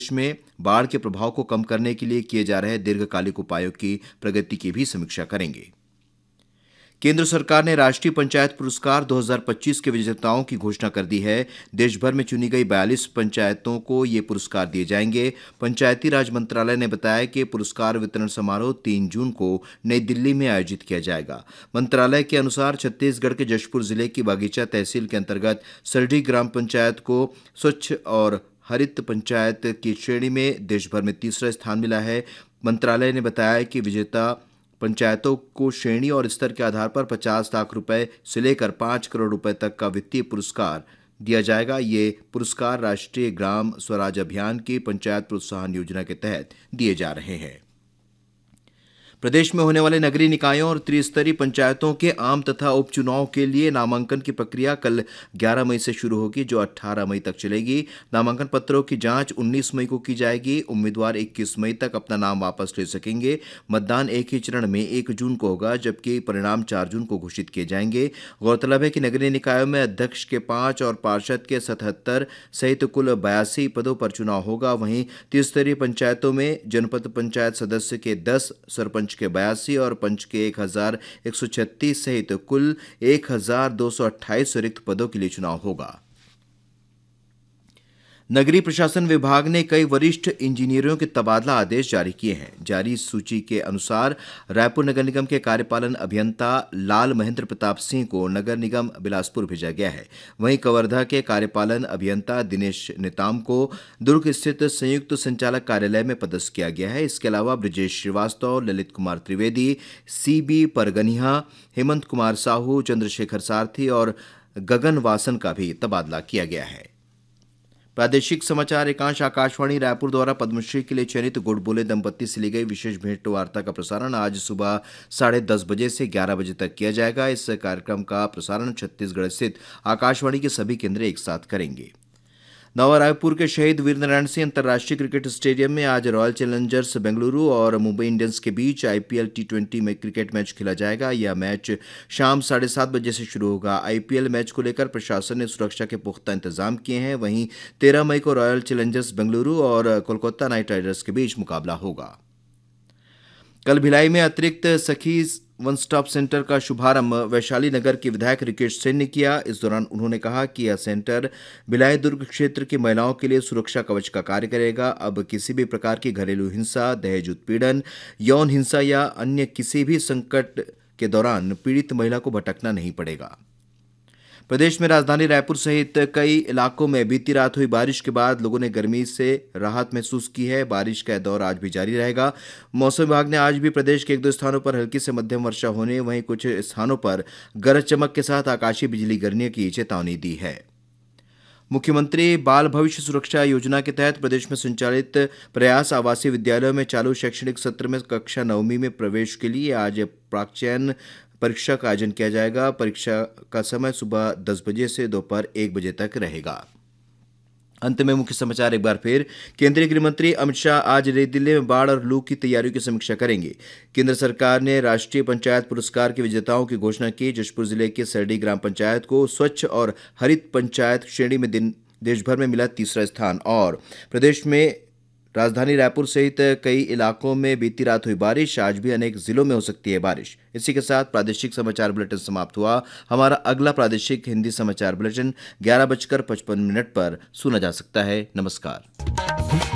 देश में बाढ़ के प्रभाव को कम करने के लिए किए जा रहे दीर्घकालिक उपायों की प्रगति की भी समीक्षा करेंगे। केंद्र सरकार ने राष्ट्रीय पंचायत पुरस्कार 2025 के विजेताओं की घोषणा कर दी है। देश भर में चुनी गई 42 पंचायतों को ये पुरस्कार दिए जाएंगे। पंचायती राज मंत्रालय ने बताया कि पुरस्कार वितरण समारोह 3 जून को नई दिल्ली में आयोजित किया जाएगा। मंत्रालय के अनुसार छत्तीसगढ़ के जशपुर जिले की बागीचा तहसील के अंतर्गत सरडी ग्राम पंचायत को स्वच्छ और हरित पंचायत की श्रेणी में देश भर में तीसरा स्थान मिला है। मंत्रालय ने बताया कि विजेता पंचायतों को श्रेणी और स्तर के आधार पर 50 लाख रुपए से लेकर 5 करोड़ रुपए तक का वित्तीय पुरस्कार दिया जाएगा। ये पुरस्कार राष्ट्रीय ग्राम स्वराज अभियान की पंचायत प्रोत्साहन योजना के तहत दिए जा रहे हैं। प्रदेश में होने वाले नगरीय निकायों और त्रिस्तरीय पंचायतों के आम तथा उपचुनाव के लिए नामांकन की प्रक्रिया कल 11 मई से शुरू होगी, जो 18 मई तक चलेगी। नामांकन पत्रों की जांच 19 मई को की जाएगी। उम्मीदवार 21 मई तक अपना नाम वापस ले सकेंगे। मतदान एक ही चरण में 1 जून को होगा, जबकि परिणाम 4 जून को घोषित किए जाएंगे। गौरतलब है कि नगरीय निकायों में अध्यक्ष के 5 और पार्षद के 77 सहित कुल 82 पदों पर चुनाव होगा। वहीं त्रिस्तरीय पंचायतों में जनपद पंचायत सदस्य के 10, सरपंच के 82 और पंच के 1136 सहित कुल 1228 रिक्त पदों के लिए चुनाव होगा। नगरीय प्रशासन विभाग ने कई वरिष्ठ इंजीनियरों के तबादला आदेश जारी किए हैं। जारी सूची के अनुसार रायपुर नगर निगम के कार्यपालन अभियंता लाल महेंद्र प्रताप सिंह को नगर निगम बिलासपुर भेजा गया है। वहीं कवर्धा के कार्यपालन अभियंता दिनेश नेताम को दुर्ग स्थित संयुक्त संचालक कार्यालय में पदस्थ किया गया है। इसके अलावा ब्रजेश श्रीवास्तव, ललित कुमार त्रिवेदी, सीबी परगनिया, हेमंत कुमार साहू, चंद्रशेखर सारथी और गगन वासन का भी तबादला किया गया है। प्रादेशिक समाचार एकांश आकाशवाणी रायपुर द्वारा पद्मश्री के लिए चयनित गुड़बोले दंपत्ति से ली गई विशेष भेंट वार्ता का प्रसारण आज सुबह 10:30 बजे से 11 बजे तक किया जाएगा। इस कार्यक्रम का प्रसारण छत्तीसगढ़ स्थित आकाशवाणी के सभी केंद्र एक साथ करेंगे। नवा रायपुर के शहीद वीरनारायण सिंह अंतर्राष्ट्रीय क्रिकेट स्टेडियम में आज रॉयल चैलेंजर्स बेंगलुरु और मुंबई इंडियंस के बीच आईपीएल T20 में क्रिकेट मैच खेला जाएगा। यह मैच शाम 7:30 बजे से शुरू होगा। आईपीएल मैच को लेकर प्रशासन ने सुरक्षा के पुख्ता इंतजाम किए हैं। वहीं 13 मई को रॉयल चैलेंजर्स बेंगलुरु और कोलकाता नाइट राइडर्स के बीच मुकाबला होगा। कल भिलाई में अतिरिक्त सखी वन स्टॉप सेंटर का शुभारंभ वैशाली नगर के विधायक रिकेश सेन ने किया। इस दौरान उन्होंने कहा कि यह सेंटर भिलाई दुर्ग क्षेत्र की महिलाओं के लिए सुरक्षा कवच का कार्य करेगा। अब किसी भी प्रकार की घरेलू हिंसा, दहेज उत्पीड़न, यौन हिंसा या अन्य किसी भी संकट के दौरान पीड़ित महिला को भटकना नहीं पड़ेगा। प्रदेश में राजधानी रायपुर सहित कई इलाकों में बीती रात हुई बारिश के बाद लोगों ने गर्मी से राहत महसूस की है। बारिश का दौर आज भी जारी रहेगा। मौसम विभाग ने आज भी प्रदेश के 1-2 स्थानों पर हल्की से मध्यम वर्षा होने, वहीं कुछ स्थानों पर गरज चमक के साथ आकाशीय बिजली गिरने की चेतावनी दी है। मुख्यमंत्री बाल भविष्य सुरक्षा योजना के तहत प्रदेश में संचालित प्रयास आवासीय विद्यालयों में चालू शैक्षणिक सत्र में कक्षा 9वीं में प्रवेश के लिए आज प्राक्चयन परीक्षा का आयोजन किया जाएगा। परीक्षा का समय सुबह 10 बजे से दोपहर 1 बजे तक रहेगा। अंत में मुख्य समाचार एक बार फिर। केंद्रीय गृह मंत्री अमित शाह आज नई दिल्ली में बाढ़ और लू की तैयारियों की समीक्षा करेंगे। केंद्र सरकार ने राष्ट्रीय पंचायत पुरस्कार के विजेताओं की घोषणा की। जशपुर जिले के सरडी ग्राम पंचायत को स्वच्छ और हरित पंचायत श्रेणी में देश भर में मिला तीसरा स्थान। और प्रदेश में राजधानी रायपुर सहित कई इलाकों में बीती रात हुई बारिश, आज भी अनेक जिलों में हो सकती है बारिश। इसी के साथ प्रादेशिक समाचार बुलेटिन समाप्त हुआ। हमारा अगला प्रादेशिक हिंदी समाचार बुलेटिन 11:55 पर सुना जा सकता है। नमस्कार।